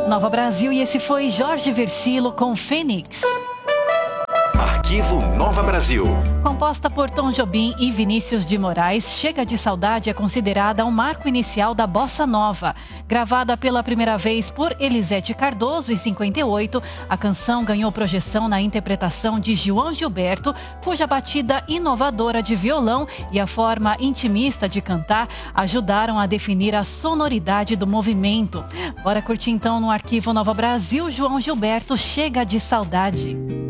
Nova Brasil, e esse foi Jorge Versilo com Fênix. Arquivo Nova Brasil. Composta por Tom Jobim e Vinícius de Moraes, Chega de Saudade é considerada um marco inicial da bossa nova. Gravada pela primeira vez por Elisete Cardoso em 58, a canção ganhou projeção na interpretação de João Gilberto, cuja batida inovadora de violão e a forma intimista de cantar ajudaram a definir a sonoridade do movimento. Bora curtir então no Arquivo Nova Brasil, João Gilberto, Chega de Saudade.